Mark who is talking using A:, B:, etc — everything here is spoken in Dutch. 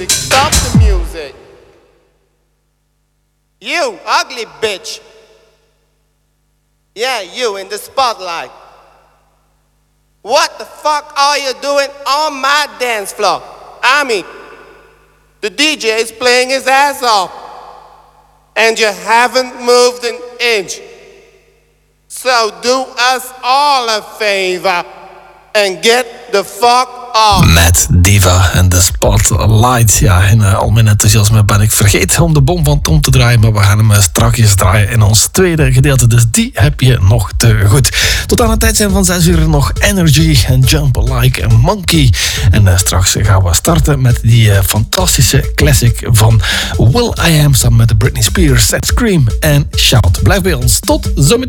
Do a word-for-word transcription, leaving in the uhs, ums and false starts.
A: Stop the music. You, ugly bitch. Yeah, you in the spotlight. What the fuck are you doing on my dance floor? I mean, the D J is playing his ass off, and you haven't moved an inch. So do us all a favor and get the fuck off.
B: Met Diva en de Spotlight. Ja, in uh, al mijn enthousiasme ben ik vergeten om de bom van Tom te draaien, maar we gaan hem uh, strakjes draaien in ons tweede gedeelte. Dus die heb je nog te goed. Tot aan het tijd zijn van zes uur nog Energy en Jump Like a Monkey. En uh, straks gaan we starten met die uh, fantastische classic van Will I Am samen met Britney Spears, Set Scream en Shout. Blijf bij ons. Tot zometeen.